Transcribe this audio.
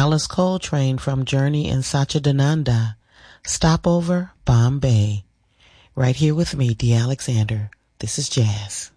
Alice Coltrane from Journey and Satchidananda, Stopover, Bombay. Right here with me, D. Alexander. This is Jazz.